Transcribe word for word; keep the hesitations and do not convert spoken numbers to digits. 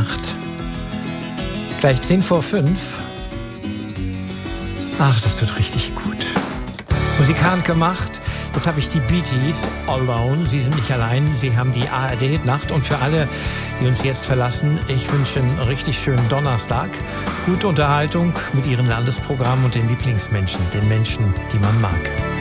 Nacht. Gleich zehn vor fünf. Ach, das tut richtig gut. Musikant gemacht. Jetzt habe ich die Bee Gees, Alone. Sie sind nicht allein, sie haben die A R D-Nacht. Und für alle, die uns jetzt verlassen, ich wünsche einen richtig schönen Donnerstag. Gute Unterhaltung mit ihren Landesprogrammen und den Lieblingsmenschen, den Menschen, die man mag.